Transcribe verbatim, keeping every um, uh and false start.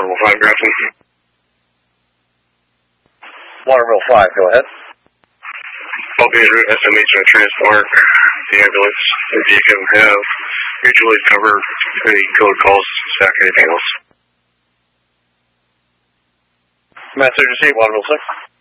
Waterville five, Grafton. Waterville five, go ahead. Albany route estimation of transport, the ambulance, and if you can have mutually cover any code calls, stack anything else. Message received, Waterville six.